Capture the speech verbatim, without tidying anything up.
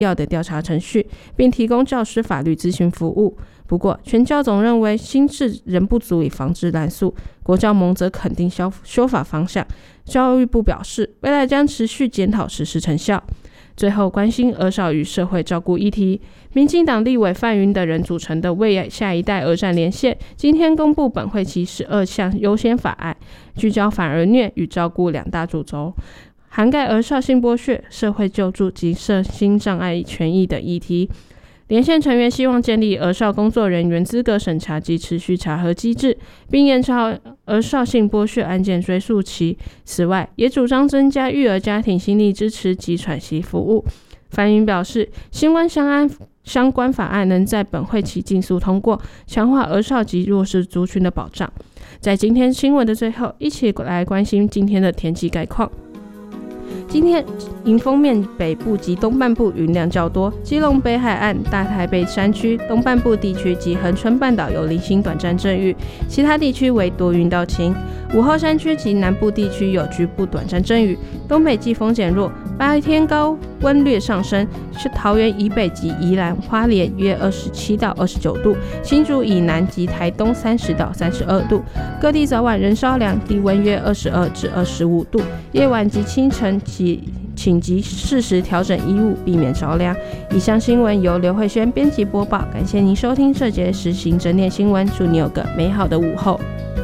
要的调查程序，并提供教师法律咨询服务。不过，全教总认为新制仍不足以防治滥诉，国教盟则肯定修法方向。教育部表示，未来将持续检讨实施成效。最后，关心儿少与社会照顾议题，民进党立委范云等人组成的为下一代儿战连线，今天公布本会期十二项优先法案，聚焦反儿虐与照顾两大主轴，涵盖儿少性剥削、社会救助及身心障碍权益等议题。连线成员希望建立儿少工作人员资格审查及持续查核机制，并延长儿少性剥削案件追诉期。此外，也主张增加育儿家庭心理支持及喘息服务。范云表示，新关相安相关法案能在本会期尽速通过，强化儿少及弱势族群的保障。在今天新闻的最后，一起来关心今天的天气概况。今天迎风面北部及东半部云量较多，基隆北海岸、大台北山区、东半部地区及恒春半岛有零星短暂阵雨，其他地区为多云到晴。午后山区及南部地区有局部短暂阵雨，东北季风减弱，白天高温略上升，是桃园以北及宜兰花莲约二十七到二十九度，新竹以南及台东三十到三十二度。各地早晚仍稍凉，低温约二十二至二十五度，夜晚及清晨起请及适时调整衣物，避免着凉。以上新闻由刘慧萱编辑播报，感谢您收听这节时行整点新闻，祝你有个美好的午后。